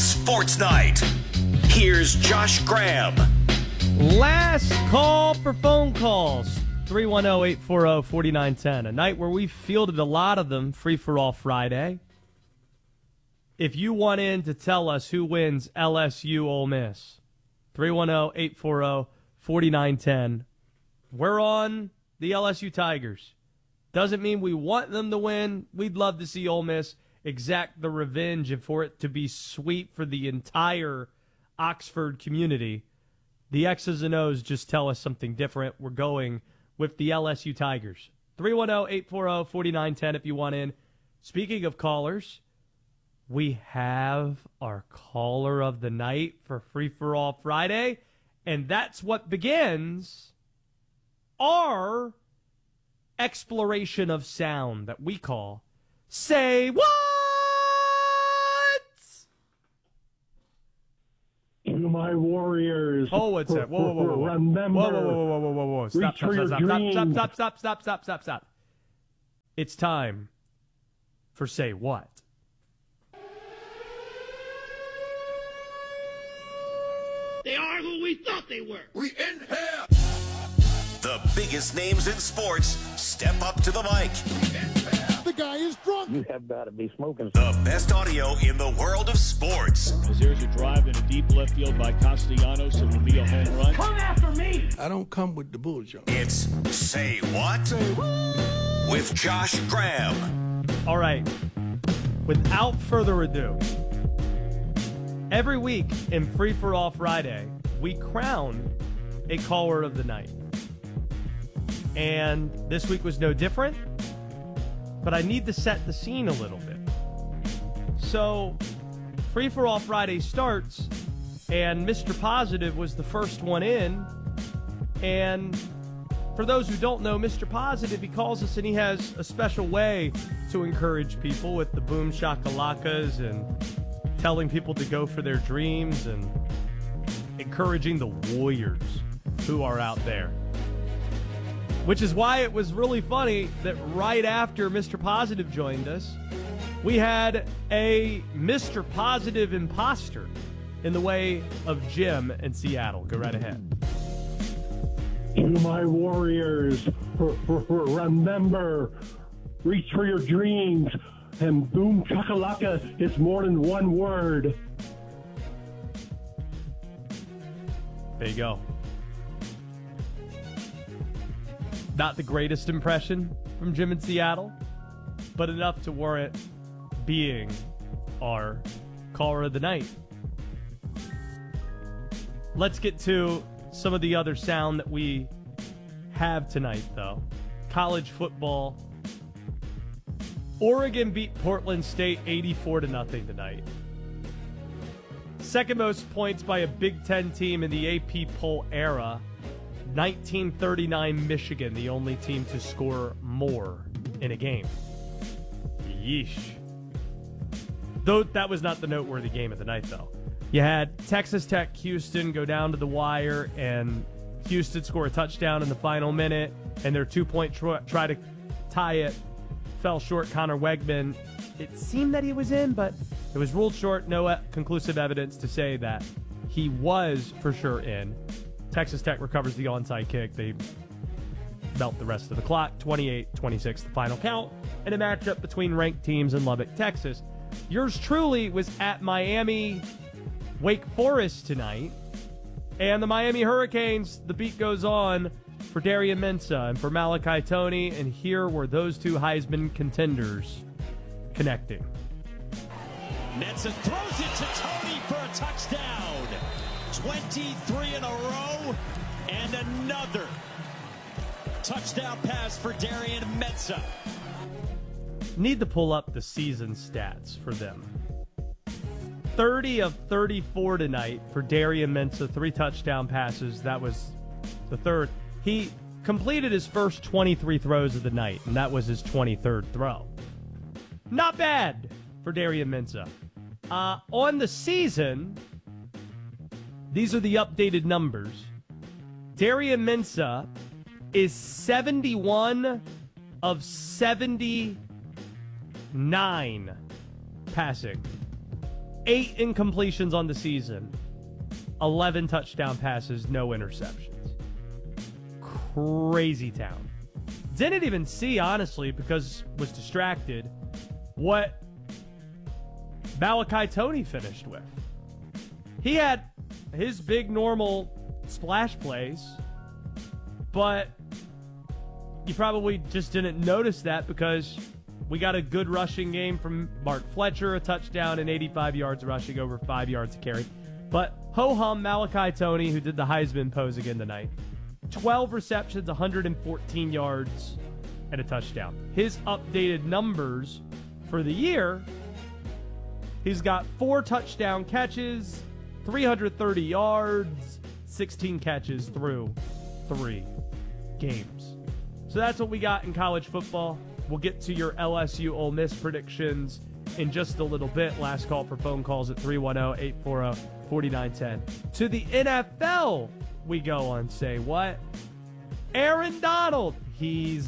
Sports Night. Here's Josh Graham. Last call for phone calls. 310-840-4910. A night where we fielded a lot of them, Free-for-All Friday. If you want in to tell us who wins LSU Ole Miss, 310-840-4910. We're on the LSU Tigers. Doesn't mean we want them to win. We'd love to see Ole Miss exact the revenge and for it to be sweet for the entire Oxford community. The X's and O's just tell us something different. We're going with the LSU Tigers. 310-840-4910 if you want in. Speaking of callers, we have our caller of the night for Free-for-All Friday, and that's what begins our exploration of sound that we call Say What? To my warriors. Oh, what's that? Whoa. Remember. Whoa. Stop. It's time for Say What? They are who we thought they were. We in here. The biggest names in sports step up to the mic. The guy is drunk. You have got to be smoking. The best audio in the world of sports. As there's a drive in a deep left field by Castellanos, it will be a home run. Come after me. I don't come with the bullshit. It's Say What? With Josh Graham. All right. Without further ado, every week in Free-for-All Friday, we crown a caller of the night. And this week was no different, but I need to set the scene a little bit. So, Free-for-All Friday starts, and Mr. Positive was the first one in. And for those who don't know, Mr. Positive, he calls us and he has a special way to encourage people with the boom shakalakas and telling people to go for their dreams and encouraging the warriors who are out there. Which is why it was really funny that right after Mr. Positive joined us, we had a Mr. Positive imposter in the way of Jim in Seattle. Go right ahead. To my warriors, remember, reach for your dreams, and boom chakalaka is more than one word. There you go. Not the greatest impression from Jim in Seattle, but enough to warrant being our caller of the night. Let's get to some of the other sound that we have tonight, though. College football. Oregon beat Portland State 84-0 tonight. Second most points by a Big Ten team in the AP poll era. 1939 Michigan, the only team to score more in a game. Yeesh. Though that was not the noteworthy game of the night, though. You had Texas Tech, Houston go down to the wire, and Houston score a touchdown in the final minute, and their two-point try to tie it fell short. Connor Wegman, it seemed that he was in, but it was ruled short. No conclusive evidence to say that he was for sure in. Texas Tech recovers the onside kick. They melt the rest of the clock. 28-26, the final count, in a matchup between ranked teams in Lubbock, Texas. Yours truly was at Miami Wake Forest tonight. And the Miami Hurricanes, the beat goes on for Darian Mensah and for Malachi Toney. And here were those two Heisman contenders connecting. Mensah throws it to Toney for a touchdown. 23 in a row, and another touchdown pass for Darian Mensah. Need to pull up the season stats for them. 30 of 34 tonight for Darian Mensah, 3 touchdown passes. That was the third. He completed his first 23 throws of the night, and that was his 23rd throw. Not bad for Darian Mensah. On the season, these are the updated numbers. Darian Mensah is 71 of 79 passing. 8 incompletions on the season, 11 touchdown passes, no interceptions. Crazy town. Didn't even see, honestly, because was distracted, what Malachi Toney finished with. He had his big normal splash plays, but you probably just didn't notice that because we got a good rushing game from Mark Fletcher, a touchdown and 85 yards rushing, over 5 yards a carry. But ho-hum Malachi Toney, who did the Heisman pose again tonight, 12 receptions, 114 yards, and a touchdown. His updated numbers for the year, he's got 4 touchdown catches, 330 yards, 16 catches through 3 games. So that's what we got in college football. We'll get to your LSU Ole Miss predictions in just a little bit. Last call for phone calls at 310-840-4910. To the NFL we go on Say What? Aaron Donald, he's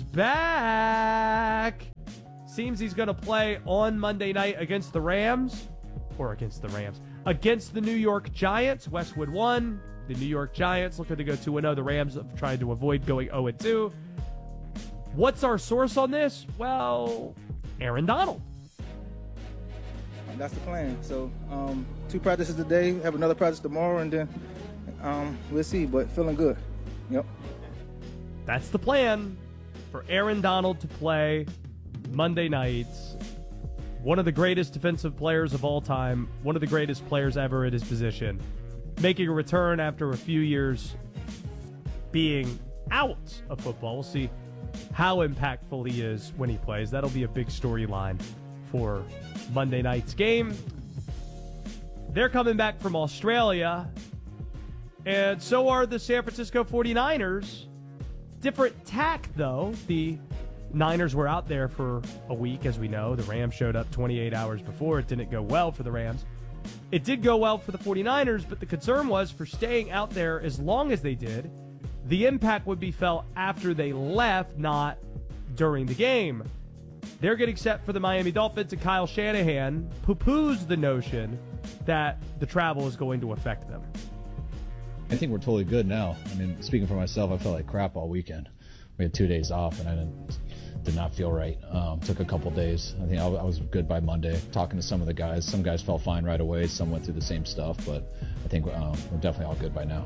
back. Seems he's going to play on Monday night against the Rams. Against the New York Giants. Westwood won. The New York Giants looking to go 2-0. The Rams have tried to avoid going 0-2. What's our source on this? Well, Aaron Donald. That's the plan. So 2 practices today, have another practice tomorrow, and then we'll see, but feeling good. Yep. That's the plan for Aaron Donald to play Monday nights. One of the greatest defensive players of all time, one of the greatest players ever at his position, making a return after a few years being out of football. We'll see how impactful he is when he plays. That'll be a big storyline for Monday night's game. They're coming back from Australia, and so are the San Francisco 49ers. Different tack, though. The Niners were out there for a week, as we know. The Rams showed up 28 hours before. It didn't go well for the Rams. It did go well for the 49ers, but the concern was for staying out there as long as they did, the impact would be felt after they left, not during the game. They're getting set for the Miami Dolphins, and Kyle Shanahan poo-poos the notion that the travel is going to affect them. I think we're totally good now. I mean, speaking for myself, I felt like crap all weekend. We had 2 days off, and I did not feel right. Took a couple days. I think I was good by Monday. Talking to some of the guys, some guys felt fine right away. Some went through the same stuff, but I think we're definitely all good by now.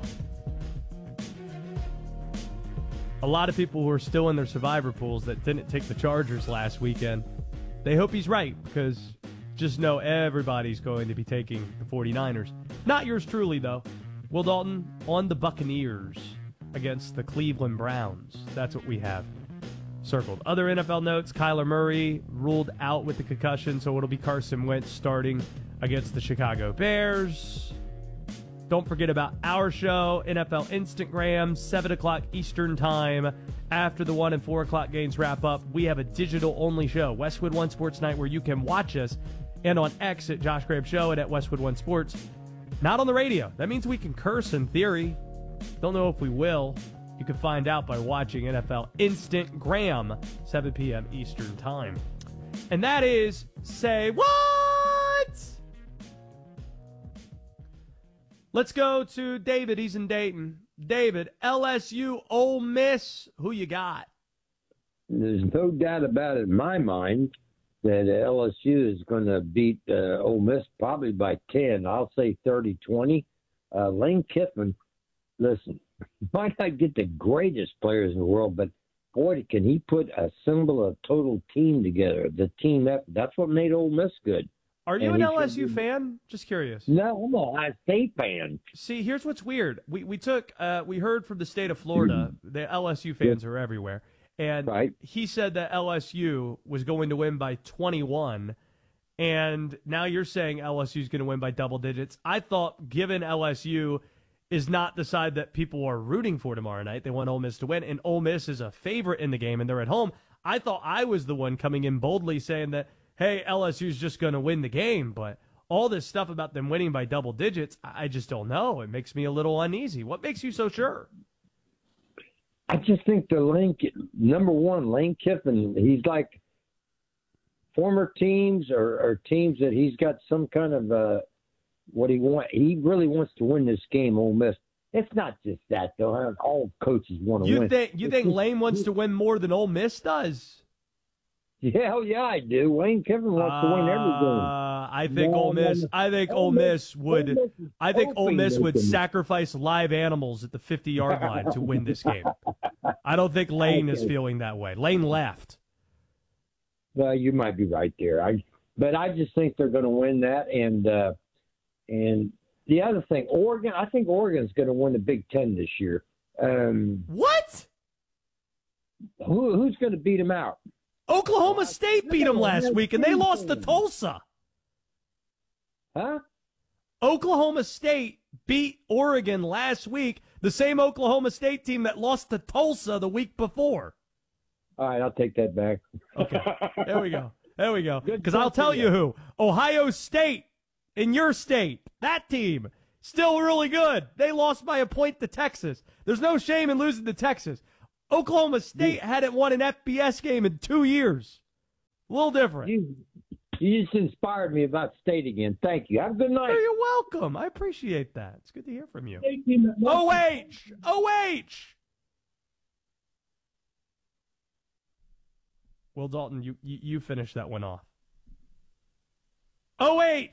A lot of people who are still in their survivor pools that didn't take the Chargers last weekend, they hope he's right, because just know everybody's going to be taking the 49ers. Not yours truly, though. Will Dalton on the Buccaneers against the Cleveland Browns. That's what we have circled. Other NFL notes, Kyler Murray ruled out with the concussion, so it'll be Carson Wentz starting against the Chicago Bears. Don't forget about our show, NFL Instagram, 7 o'clock Eastern Time. After the 1 and 4 o'clock games wrap up, we have a digital-only show, Westwood One Sports Night, where you can watch us, and on X at Josh Graham Show and at Westwood One Sports. Not on the radio. That means we can curse in theory. Don't know if we will. You can find out by watching NFL Instagram, 7 p.m. Eastern Time. And that is Say What? Let's go to David. He's in Dayton. David, LSU, Ole Miss. Who you got? There's no doubt about it in my mind that LSU is going to beat Ole Miss probably by 10. I'll say 30-20. Lane Kiffin, listen, might not get the greatest players in the world, but boy, can he assemble a total team together. The team, that's what made Ole Miss good. Are you an LSU fan? Just curious. No, I'm an Ohio State fan. See, here's what's weird. We heard from the state of Florida, the LSU fans are everywhere. And he said that LSU was going to win by 21, and now you're saying LSU is going to win by double digits. I thought, given LSU is not the side that people are rooting for tomorrow night, they want Ole Miss to win, and Ole Miss is a favorite in the game, and they're at home. I thought I was the one coming in boldly saying that, hey, LSU is just going to win the game, but all this stuff about them winning by double digits, I just don't know. It makes me a little uneasy. What makes you so sure? I just think number one, Lane Kiffin, he's like former teams or teams that he's got some kind of what he wants. He really wants to win this game, Ole Miss. It's not just that, though. All coaches want to win. You think Lane wants to win more than Ole Miss does? Yeah, hell yeah, I do. Lane Kiffin wants to win every game. I think Ole Miss. I think Ole Miss would. I think Ole Miss would sacrifice live animals at the 50-yard line to win this game. I don't think Lane is feeling that way. Lane left. Well, you might be right there. But I just think they're going to win that. And the other thing, Oregon. I think Oregon's going to win the Big Ten this year. What? Who's going to beat them out? Oklahoma State beat them last week, and they lost to Tulsa. Huh? Oklahoma State beat Oregon last week, the same Oklahoma State team that lost to Tulsa the week before. All right, I'll take that back. Okay, there we go. There we go. Because I'll tell you who. Ohio State, in your state, that team, still really good. They lost by a point to Texas. There's no shame in losing to Texas. Oklahoma State hadn't won an FBS game in 2 years. A little different. You just inspired me about state again. Thank you. Have a good night. Oh, you're welcome. I appreciate that. It's good to hear from you. OH! Will Dalton, you finish that one off. OH!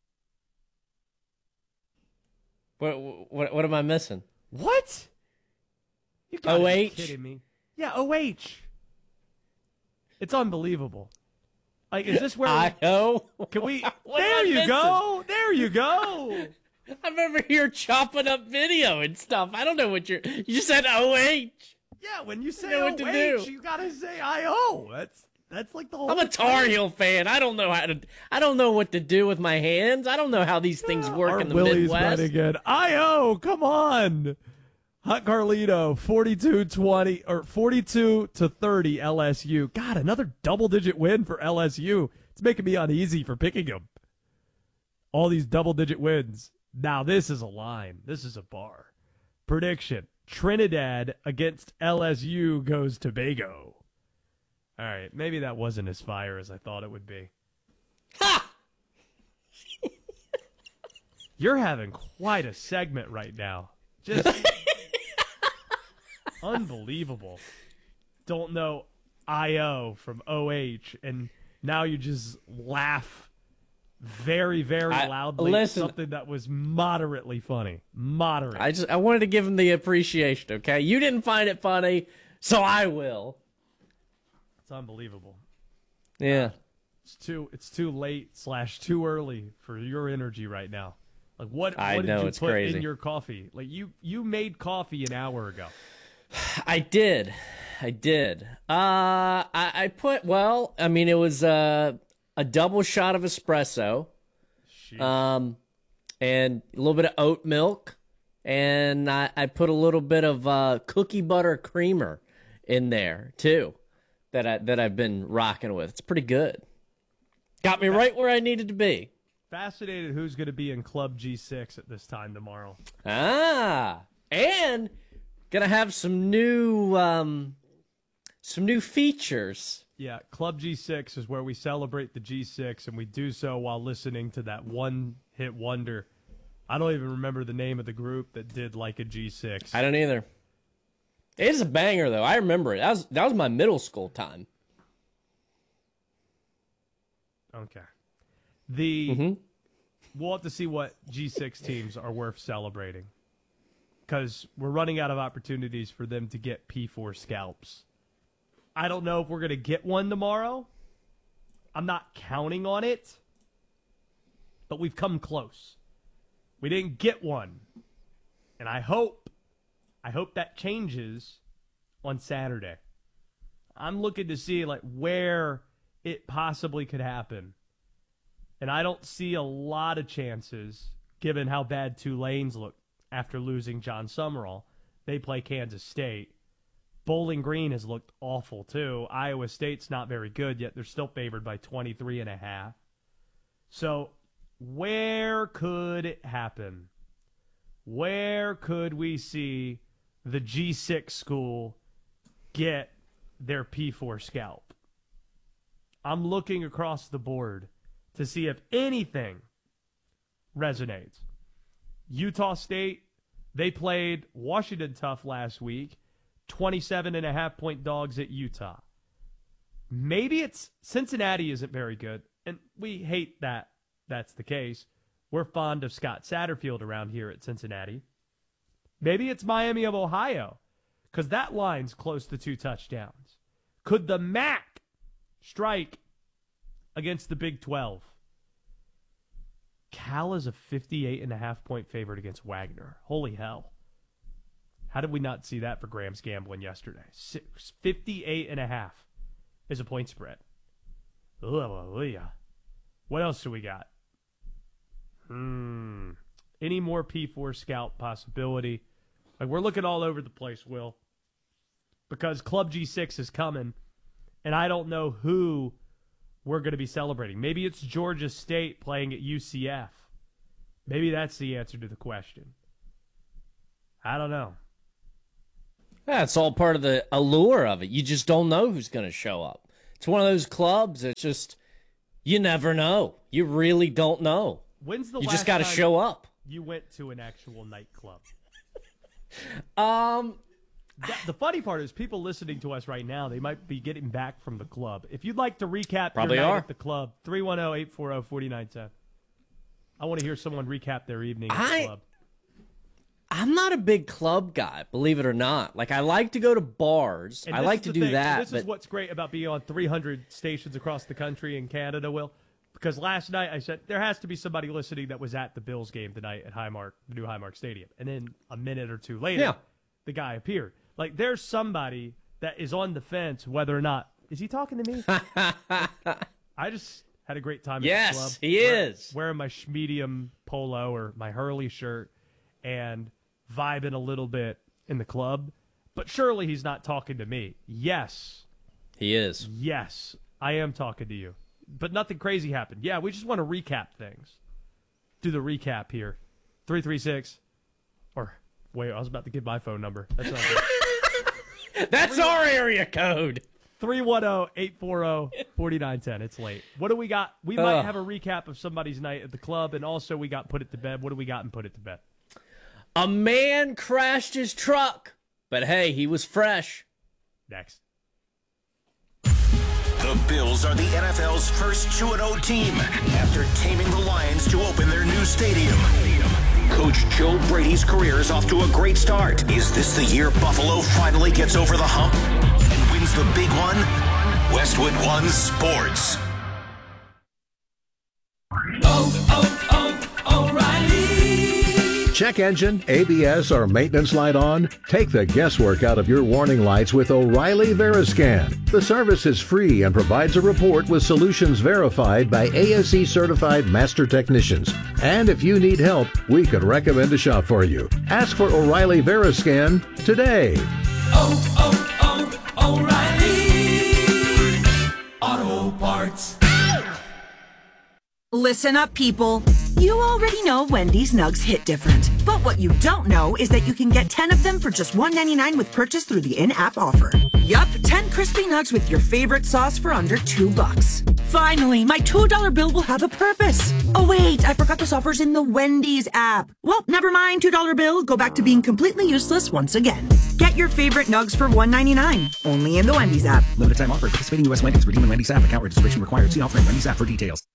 What am I missing? What? You gotta be OH? kidding me. Yeah, OH. It's unbelievable. Like, is this where I-O? Can we? What There am I you missing? go. There you go. I'm over here chopping up video and stuff. I don't know what you just said. OH. Yeah, when you say know what to do. you gotta say IO. That's like the whole. I'm a Tar Heel fan. I don't know what to do with my hands. I don't know how these things work in the Willie's Midwest. right again. IO, come on. Hot Carlito, 42-20 or 42-30 LSU. God, another double-digit win for LSU. It's making me uneasy for picking them. All these double-digit wins. Now this is a line. This is a bar. Prediction: Trinidad against LSU goes Tobago. All right, maybe that wasn't as fire as I thought it would be. Ha! You're having quite a segment right now. Just unbelievable. Don't know IO from OH, and now you just laugh very, very loudly. Listen, something that was moderately funny. Moderate. I wanted to give him the appreciation, okay? You didn't find it funny, so I will. It's unbelievable. Yeah. It's too late / too early for your energy right now. Like what did you it's put crazy. in your coffee? Like you made coffee an hour ago. I did. I put, well, I mean, it was a double shot of espresso, and a little bit of oat milk, and I put a little bit of cookie butter creamer in there too, that I've been rocking with. It's pretty good. Got me right where I needed to be. Fascinated who's going to be in Club G6 at this time tomorrow. And gonna have some new features. Yeah, Club G6 is where we celebrate the G6, and we do so while listening to that one-hit wonder. I don't even remember the name of the group that did like a G6. I don't either. It's a banger, though. I remember it. That was my middle school time. Okay. We'll have to see what G6 teams are worth celebrating, because we're running out of opportunities for them to get P4 scalps. I don't know if we're going to get one tomorrow. I'm not counting on it, but we've come close. We didn't get one, and I hope that changes on Saturday. I'm looking to see like where it possibly could happen, and I don't see a lot of chances given how bad Tulane's look after losing John Summerall. They play Kansas State. Bowling Green has looked awful, too. Iowa State's not very good, yet they're still favored by 23.5. So where could it happen? Where could we see the G6 school get their P4 scalp? I'm looking across the board to see if anything resonates. Utah State, they played Washington tough last week, 27.5-point dogs at Utah. Maybe it's Cincinnati isn't very good, and we hate that that's the case. We're fond of Scott Satterfield around here at Cincinnati. Maybe it's Miami of Ohio, because that line's close to 2 touchdowns. Could the MAC strike against the Big 12? Cal is a 58.5-point favorite against Wagner. Holy hell. How did we not see that for Graham's gambling yesterday? 58.5 is a point spread. Hallelujah. What else do we got? Any more P4 Scout possibility? Like, we're looking all over the place, Will, because Club G6 is coming, and I don't know who we're going to be celebrating. Maybe it's Georgia State playing at UCF. Maybe that's the answer to the question. I don't know. That's all part of the allure of it. You just don't know who's going to show up. It's one of those clubs. It's just, you never know. You really don't know. When's the you last just got to time show up. You went to an actual nightclub? The funny part is people listening to us right now, they might be getting back from the club. If you'd like to recap Probably your night are. at the club, 310-840-4910. I want to hear someone recap their evening at the club. I'm not a big club guy, believe it or not. Like, I like to go to bars. And I this like is to the do thing. that. This is what's great about being on 300 stations across the country in Canada, Will. Because last night I said there has to be somebody listening that was at the Bills game tonight at Highmark, the new Highmark Stadium. And then a minute or two later, the guy appeared. Like, there's somebody that is on the fence whether or not, is he talking to me? I just had a great time at the club. Yes, he is. Wearing my Schmedium polo or my Hurley shirt and vibing a little bit in the club. But surely he's not talking to me. Yes. He is. Yes, I am talking to you. But nothing crazy happened. Yeah, we just want to recap things. Do the recap here. 336. Or, wait, I was about to give my phone number. That's not good. That's our area code. 310-840-4910. It's late. What do we got? We might have a recap of somebody's night at the club, and also we got Put It to Bed. What do we got in Put It to Bed? A man crashed his truck, but hey, he was fresh. Next. The Bills are the NFL's first 2-0 team after taming the Lions to open their new stadium. Coach Joe Brady's career is off to a great start. Is this the year Buffalo finally gets over the hump and wins the big one? Westwood One Sports. O'Reilly. Check engine, ABS, or maintenance light on? Take the guesswork out of your warning lights with O'Reilly Veriscan. The service is free and provides a report with solutions verified by ASE certified master technicians. And if you need help, we could recommend a shop for you. Ask for O'Reilly Veriscan today. O'Reilly Auto Parts. Listen up, people. You already know Wendy's nugs hit different. But what you don't know is that you can get 10 of them for just $1.99 with purchase through the in-app offer. Yup, 10 crispy nugs with your favorite sauce for under $2. Finally, my $2 bill will have a purpose. Oh wait, I forgot this offer's in the Wendy's app. Well, never mind, $2 bill. Go back to being completely useless once again. Get your favorite nugs for $1.99. Only in the Wendy's app. Limited time offer. Participating U.S. Wendy's. Redeem in Wendy's app. Account registration required. See offer in Wendy's app for details.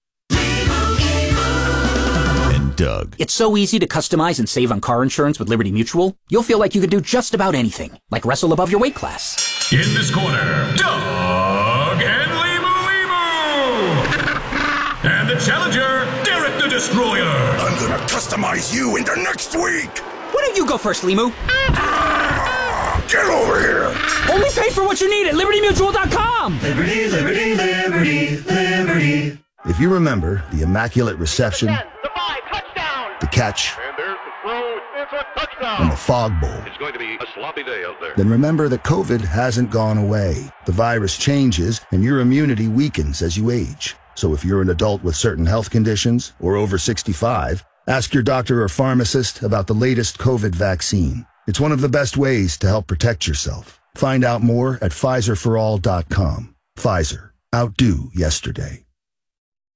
And Doug. It's so easy to customize and save on car insurance with Liberty Mutual. You'll feel like you can do just about anything, like wrestle above your weight class. In this corner, Doug and Limu. And the challenger, Derek the Destroyer. I'm gonna customize you into next week. Why don't you go first, Limu? Get over here. Only pay for what you need at LibertyMutual.com. Liberty, liberty, liberty, liberty. If you remember the immaculate reception, the catch, and the fog bowl, it's going to be a sloppy day out there. then remember that COVID hasn't gone away. The virus changes, and your immunity weakens as you age. So if you're an adult with certain health conditions or over 65, ask your doctor or pharmacist about the latest COVID vaccine. It's one of the best ways to help protect yourself. Find out more at PfizerForAll.com. Pfizer. Outdo yesterday.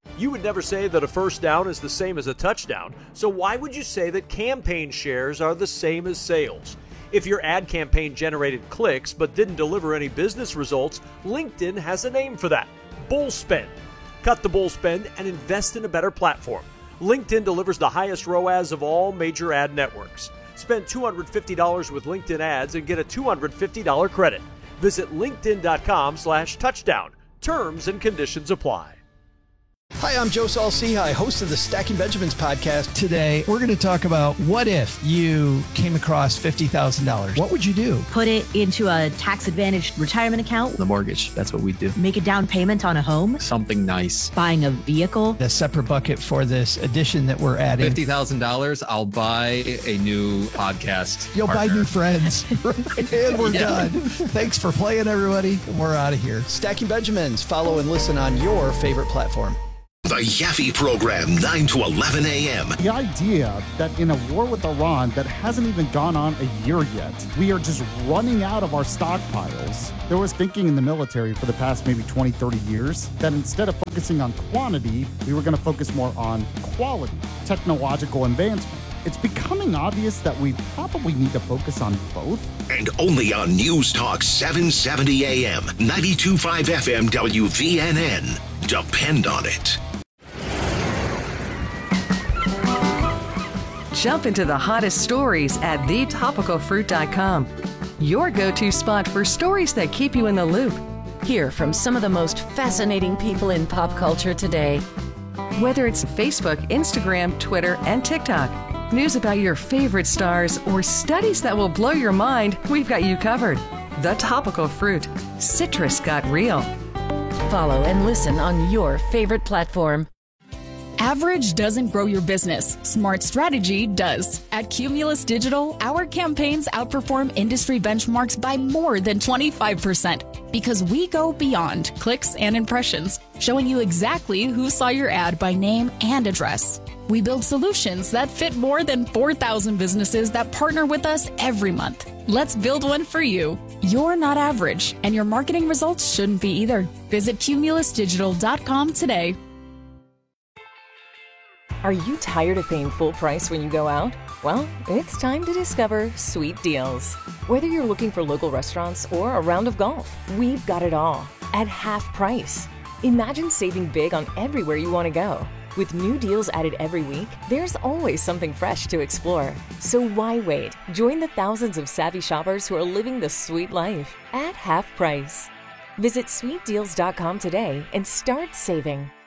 You would never say that a first down is the same as a touchdown, so why would you say that campaign shares are the same as sales? If your ad campaign generated clicks but didn't deliver any business results, LinkedIn has a name for that: bull spend. Cut the bull spend and invest in a better platform. LinkedIn delivers the highest ROAS of all major ad networks. Spend $250 with LinkedIn ads and get a $250 credit. Visit linkedin.com/touchdown. Terms and conditions apply. Hi, I'm Joe Saul-Sehy, host of the Stacking Benjamins podcast. Today, we're going to talk about what if you came across $50,000. What would you do? Put it into a tax-advantaged retirement account. The mortgage, that's what we do. Make a down payment on a home. Something nice. Buying a vehicle. A separate bucket for this addition that we're adding. $50,000, I'll buy a new podcast. You'll partner. buy new friends. And we're done. Thanks for playing, everybody. We're out of here. Stacking Benjamins. Follow and listen on your favorite platform. The Yaffe Program, 9 to 11 a.m. The idea that in a war with Iran that hasn't even gone on a year yet, we are just running out of our stockpiles. There was thinking in the military for the past maybe 20, 30 years that instead of focusing on quantity, we were going to focus more on quality, technological advancement. It's becoming obvious that we probably need to focus on both. And only on News Talk 770 AM, 92.5 FM WVNN. Depend on it. Jump into the hottest stories at thetopicalfruit.com. Your go-to spot for stories that keep you in the loop. Hear from some of the most fascinating people in pop culture today. Whether it's Facebook, Instagram, Twitter, and TikTok, news about your favorite stars, or studies that will blow your mind, we've got you covered. The Topical Fruit. Citrus got real. Follow and listen on your favorite platform. Average doesn't grow your business. Smart strategy does. At Cumulus Digital, our campaigns outperform industry benchmarks by more than 25% because we go beyond clicks and impressions, showing you exactly who saw your ad by name and address. We build solutions that fit more than 4,000 businesses that partner with us every month. Let's build one for you. You're not average, and your marketing results shouldn't be either. Visit cumulusdigital.com today. Are you tired of paying full price when you go out? Well, it's time to discover Sweet Deals. Whether you're looking for local restaurants or a round of golf, we've got it all at half price. Imagine saving big on everywhere you want to go. With new deals added every week, there's always something fresh to explore. So why wait? Join the thousands of savvy shoppers who are living the sweet life at half price. Visit sweetdeals.com today and start saving.